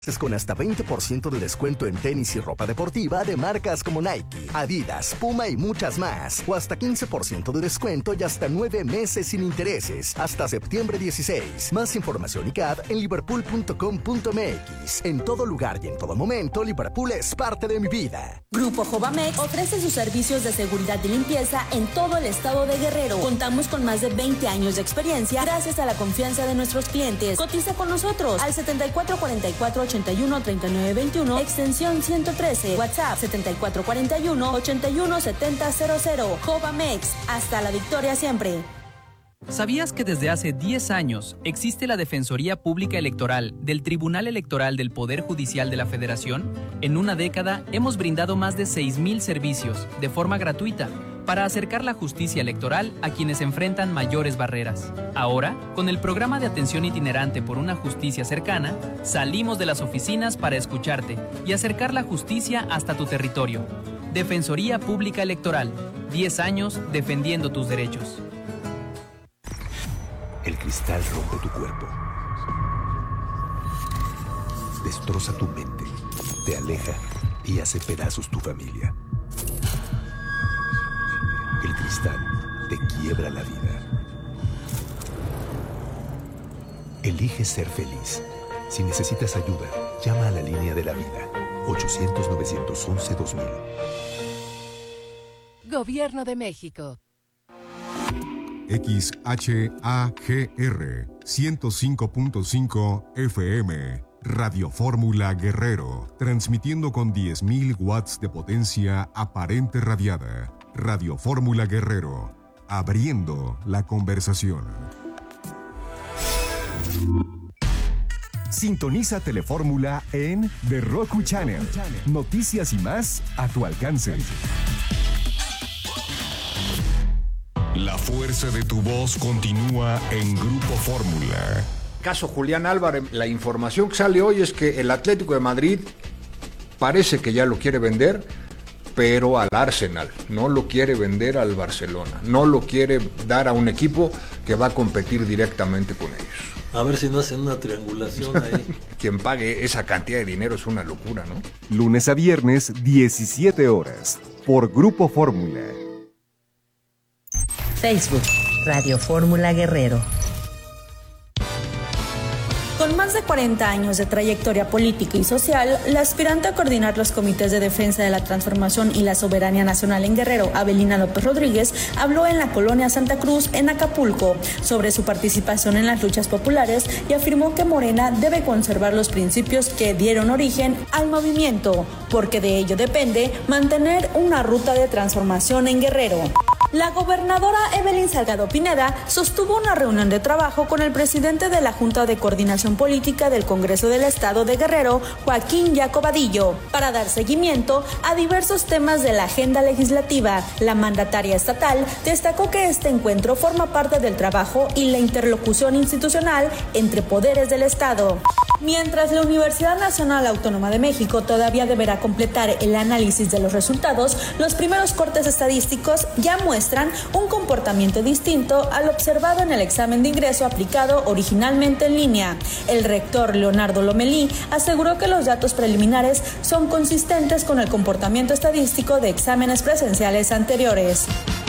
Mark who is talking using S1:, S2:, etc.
S1: Es con hasta 20% de descuento en tenis y ropa deportiva de marcas como Nike, Adidas, Puma y muchas más. O hasta 15% de descuento y hasta 9 meses sin intereses. Hasta septiembre 16. Más información y CAD en liverpool.com.mx. En todo lugar y en todo momento, Liverpool es parte de mi vida.
S2: Grupo Jovamex ofrece sus servicios de seguridad y limpieza en todo el estado de Guerrero. Contamos con más de 20 años de experiencia gracias a la confianza de nuestros clientes. Cotiza con nosotros al 7444-813921, extensión 113, WhatsApp 7441-817000. Jovamex, hasta la victoria siempre.
S3: ¿Sabías que desde hace 10 años existe la Defensoría Pública Electoral del Tribunal Electoral del Poder Judicial de la Federación? En una década hemos brindado más de 6,000 servicios de forma gratuita para acercar la justicia electoral a quienes enfrentan mayores barreras. Ahora, con el programa de atención itinerante por una justicia cercana, salimos de las oficinas para escucharte y acercar la justicia hasta tu territorio. Defensoría Pública Electoral, 10 años defendiendo tus derechos.
S4: El cristal rompe tu cuerpo, destroza tu mente, te aleja y hace pedazos tu familia. El cristal te quiebra la vida. Elige ser feliz. Si necesitas ayuda, llama a la línea de la vida. 800-911-2000.
S5: Gobierno de México.
S6: XHAGR 105.5 FM, Radio Fórmula Guerrero, transmitiendo con 10,000 watts de potencia aparente radiada. Radio Fórmula Guerrero, abriendo la conversación.
S7: Sintoniza Telefórmula en The Roku Channel. Noticias y más a tu alcance.
S6: La fuerza de tu voz continúa en Grupo Fórmula.
S8: Caso Julián Álvarez, la información que sale hoy es que el Atlético de Madrid parece que ya lo quiere vender, pero al Arsenal, no lo quiere vender al Barcelona, no lo quiere dar a un equipo que va a competir directamente con ellos.
S9: A ver si no hacen una triangulación ahí.
S8: Quien pague esa cantidad de dinero es una locura, ¿no?
S7: Lunes a viernes, 17 horas, por Grupo Fórmula.
S10: Facebook, Radio Fórmula Guerrero.
S2: Con más de 40 años de trayectoria política y social, la aspirante a coordinar los comités de defensa de la transformación y la soberanía nacional en Guerrero, Avelina López Rodríguez, habló en la colonia Santa Cruz, en Acapulco, sobre su participación en las luchas populares y afirmó que Morena debe conservar los principios que dieron origen al movimiento, porque de ello depende mantener una ruta de transformación en Guerrero. La gobernadora Evelyn Salgado Pineda sostuvo una reunión de trabajo con el presidente de la Junta de Coordinación Política del Congreso del Estado de Guerrero, Joaquín Jacobadillo, para dar seguimiento a diversos temas de la agenda legislativa. La mandataria estatal destacó que este encuentro forma parte del trabajo y la interlocución institucional entre poderes del Estado. Mientras la Universidad Nacional Autónoma de México todavía deberá completar el análisis de los resultados, los primeros cortes estadísticos ya muestran un comportamiento distinto al observado en el examen de ingreso aplicado originalmente en línea. El rector Leonardo Lomelí aseguró que los datos preliminares son consistentes con el comportamiento estadístico de exámenes presenciales anteriores.